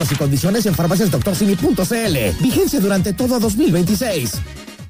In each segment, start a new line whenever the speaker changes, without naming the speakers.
Y condiciones en farmaciasdoctorsimi.cl. Vigencia durante todo 2026.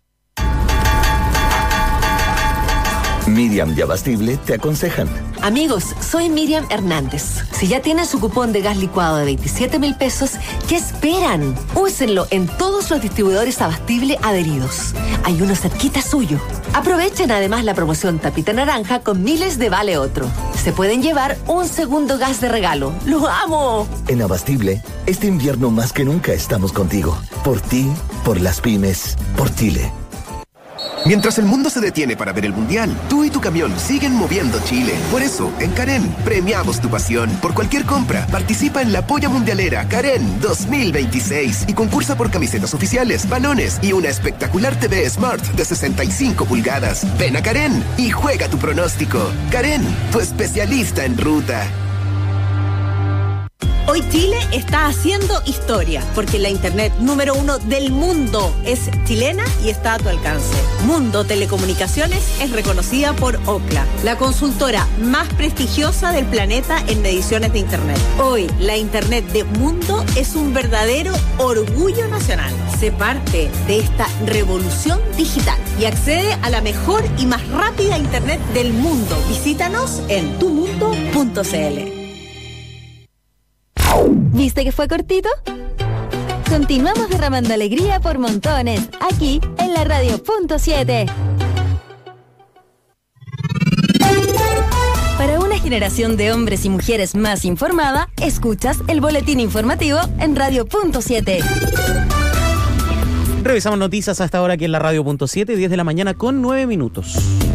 Miriam y Abastible te aconsejan.
Amigos, soy Miriam Hernández. Si ya tienen su cupón de gas licuado de 27,000 pesos, ¿qué esperan? Úsenlo en todos los distribuidores Abastible adheridos. Hay uno cerquita suyo. Aprovechen además la promoción Tapita Naranja con miles de Vale Otro. Se pueden llevar un segundo gas de regalo. ¡Lo amo!
En Abastible, este invierno más que nunca estamos contigo. Por ti, por las pymes, por Chile.
Mientras el mundo se detiene para ver el Mundial, tú y tu camión siguen moviendo Chile. Por eso, en Karen, premiamos tu pasión. Por cualquier compra, participa en la Polla Mundialera Karen 2026 y concursa por camisetas oficiales, balones y una espectacular TV Smart de 65 pulgadas. Ven a Karen y juega tu pronóstico. Karen, tu especialista en ruta.
Hoy Chile está haciendo historia, porque la internet número 1 del mundo es chilena y está a tu alcance. Mundo Telecomunicaciones es reconocida por Ookla, la consultora más prestigiosa del planeta en mediciones de internet. Hoy, la internet de Mundo es un verdadero orgullo nacional. Sé parte de esta revolución digital y accede a la mejor y más rápida internet del mundo. Visítanos en tumundo.cl.
¿Viste que fue cortito? Continuamos derramando alegría por montones, aquí en la Radio.7. Para una generación de hombres y mujeres más informada, escuchas el boletín informativo en Radio.7.
Revisamos noticias hasta ahora aquí en la Radio.7, 10 de la mañana con 9 minutos.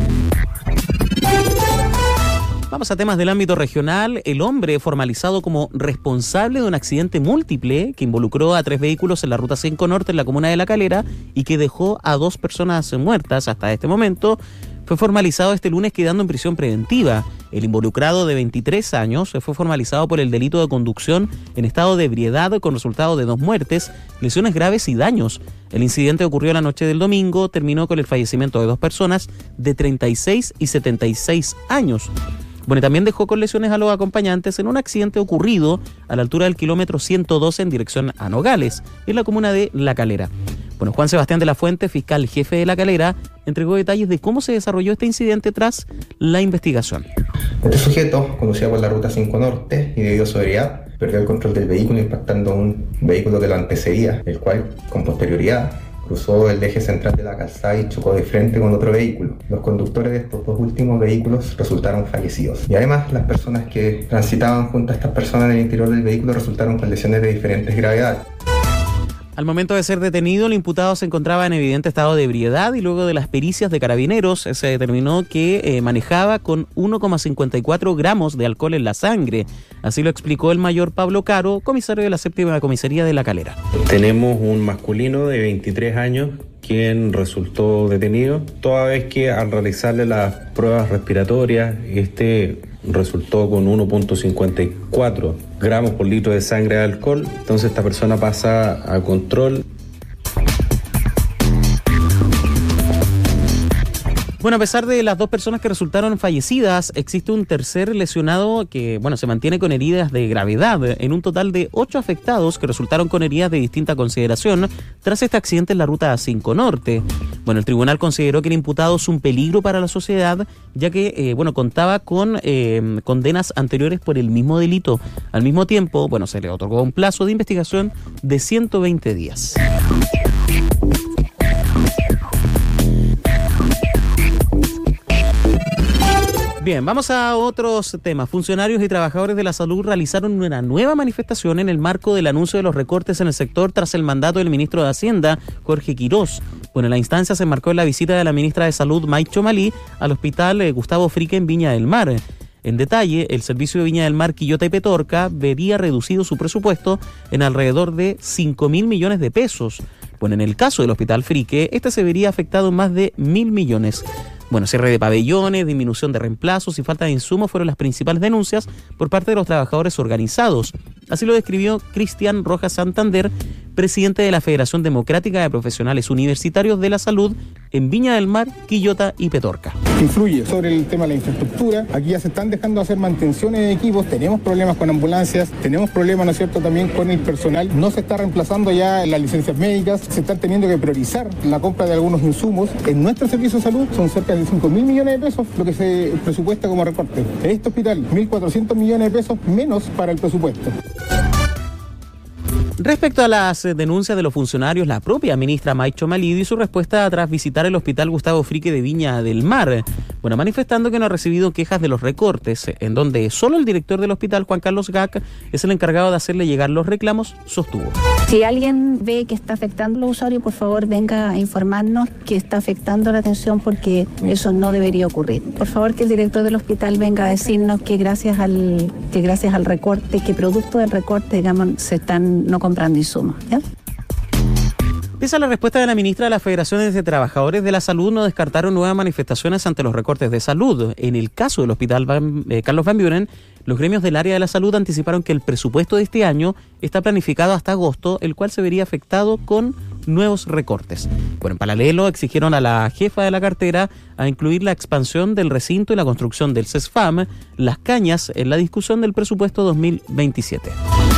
Vamos a temas del ámbito regional. El hombre formalizado como responsable de un accidente múltiple que involucró a 3 vehículos en la Ruta 5 Norte en la comuna de La Calera y que dejó a 2 personas muertas hasta este momento, fue formalizado este lunes quedando en prisión preventiva. El involucrado de 23 años fue formalizado por el delito de conducción en estado de ebriedad con resultado de 2 muertes, lesiones graves y daños. El incidente ocurrió la noche del domingo, terminó con el fallecimiento de 2 personas de 36 y 76 años. Bueno, y también dejó con lesiones a los acompañantes en un accidente ocurrido a la altura del kilómetro 112 en dirección a Nogales, en la comuna de La Calera. Bueno, Juan Sebastián de la Fuente, fiscal jefe de La Calera, entregó detalles de cómo se desarrolló este incidente tras la investigación.
Este sujeto conducía por la Ruta 5 Norte y debido a su ebriedad perdió el control del vehículo impactando un vehículo que lo antecedía, el cual con posterioridad cruzó el eje central de la calzada y chocó de frente con otro vehículo. Los conductores de estos 2 últimos vehículos resultaron fallecidos. Y además, las personas que transitaban junto a estas personas en el interior del vehículo resultaron con lesiones de diferentes gravedades.
Al momento de ser detenido, el imputado se encontraba en evidente estado de ebriedad y luego de las pericias de carabineros se determinó que manejaba con 1,54 gramos de alcohol en la sangre. Así lo explicó el mayor Pablo Caro, comisario de la 7ª Comisaría de La Calera.
Tenemos un masculino de 23 años quien resultó detenido, toda vez que al realizarle las pruebas respiratorias, resultó con 1,54 gramos por litro de sangre de alcohol. Entonces esta persona pasa a control.
Bueno, a pesar de las 2 personas que resultaron fallecidas, existe un tercer lesionado que, se mantiene con heridas de gravedad. En un total de 8 afectados que resultaron con heridas de distinta consideración tras este accidente en la Ruta 5 Norte. Bueno, el tribunal consideró que el imputado es un peligro para la sociedad, ya que, contaba con condenas anteriores por el mismo delito. Al mismo tiempo, se le otorgó un plazo de investigación de 120 días. Bien, vamos a otros temas. Funcionarios y trabajadores de la salud realizaron una nueva manifestación en el marco del anuncio de los recortes en el sector tras el mandato del ministro de Hacienda, Jorge Quirós. Bueno, la instancia se enmarcó en la visita de la ministra de Salud, Maicho Malí, al hospital Gustavo Frique en Viña del Mar. En detalle, el servicio de Viña del Mar, Quillota y Petorca vería reducido su presupuesto en alrededor de 5.000 millones de pesos. Bueno, en el caso del hospital Frique, este se vería afectado en más de 1.000 millones. Bueno, cierre de pabellones, disminución de reemplazos y falta de insumos fueron las principales denuncias por parte de los trabajadores organizados. Así lo describió Cristian Rojas Santander, presidente de la Federación Democrática de Profesionales Universitarios de la Salud en Viña del Mar, Quillota y Petorca.
Influye sobre el tema de la infraestructura. Aquí ya se están dejando de hacer mantenciones de equipos, tenemos problemas con ambulancias, tenemos problemas, ¿no es cierto?, también con el personal. No se está reemplazando ya las licencias médicas, se están teniendo que priorizar la compra de algunos insumos. En nuestro servicio de salud son cerca de 5.000 millones de pesos lo que se presupuesta como recorte. En este hospital, 1.400 millones de pesos menos para el presupuesto.
Respecto a las denuncias de los funcionarios, la propia ministra Maicho Malidi y su respuesta tras visitar el Hospital Gustavo Frique de Viña del Mar, manifestando que no ha recibido quejas de los recortes, en donde solo el director del hospital, Juan Carlos Gac, es el encargado de hacerle llegar los reclamos, sostuvo.
Si alguien ve que está afectando a los usuarios, por favor venga a informarnos que está afectando la atención, porque eso no debería ocurrir. Por favor, que el director del hospital venga a decirnos que gracias al recorte, que producto del recorte, digamos, se están no comprando insumos, ¿ya?
Pese a la respuesta de la ministra, las federaciones de trabajadores de la salud no descartaron nuevas manifestaciones ante los recortes de salud. En el caso del hospital Carlos Van Buren, los gremios del área de la salud anticiparon que el presupuesto de este año está planificado hasta agosto, el cual se vería afectado con nuevos recortes. En paralelo, exigieron a la jefa de la cartera a incluir la expansión del recinto y la construcción del CESFAM, Las Cañas, en la discusión del presupuesto 2027.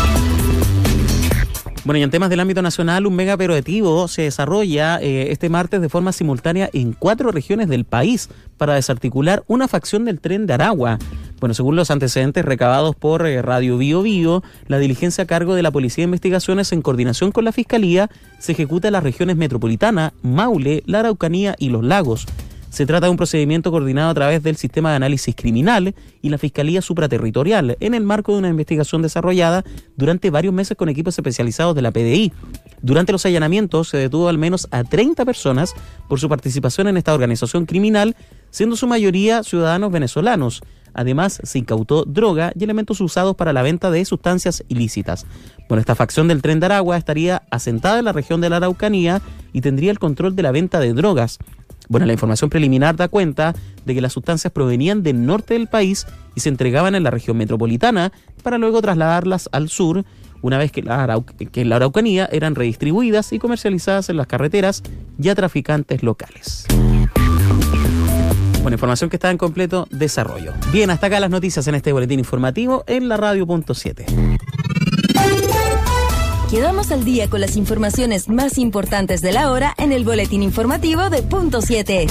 Y en temas del ámbito nacional, un mega operativo se desarrolla este martes de forma simultánea en 4 regiones del país para desarticular una facción del Tren de Aragua. Según los antecedentes recabados por Radio Bio Bio, la diligencia a cargo de la Policía de Investigaciones en coordinación con la Fiscalía se ejecuta en las regiones metropolitana, Maule, la Araucanía y Los Lagos. Se trata de un procedimiento coordinado a través del Sistema de Análisis Criminal y la Fiscalía Supraterritorial, en el marco de una investigación desarrollada durante varios meses con equipos especializados de la PDI. Durante los allanamientos se detuvo al menos a 30 personas por su participación en esta organización criminal, siendo su mayoría ciudadanos venezolanos. Además, se incautó droga y elementos usados para la venta de sustancias ilícitas. Esta facción del Tren de Aragua estaría asentada en la región de la Araucanía y tendría el control de la venta de drogas. La información preliminar da cuenta de que las sustancias provenían del norte del país y se entregaban en la región metropolitana para luego trasladarlas al sur, una vez que en la Araucanía eran redistribuidas y comercializadas en las carreteras y a traficantes locales. Información que está en completo desarrollo. Bien, hasta acá las noticias en este boletín informativo en la radio.7.
Quedamos al día con las informaciones más importantes de la hora en el boletín informativo de Punto 7.